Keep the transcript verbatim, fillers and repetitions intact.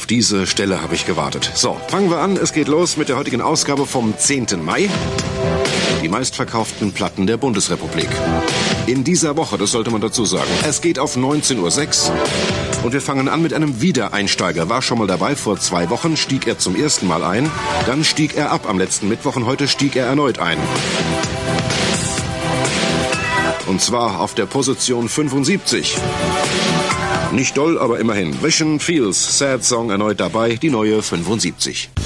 Auf diese Stelle habe ich gewartet. So, fangen wir an. Es geht los mit der heutigen Ausgabe vom zehnten Mai. Die meistverkauften Platten der Bundesrepublik. In dieser Woche, das sollte man dazu sagen. Es geht auf neunzehn Uhr sechs. Und wir fangen an mit einem Wiedereinsteiger. War schon mal dabei. Vor zwei Wochen stieg er zum ersten Mal ein. Dann stieg er ab am letzten Mittwoch und heute stieg er erneut ein. Und zwar auf der Position fünfundsiebzig. Nicht doll, aber immerhin. Vision Feels, Sad Song erneut dabei, die neue fünfundsiebzig.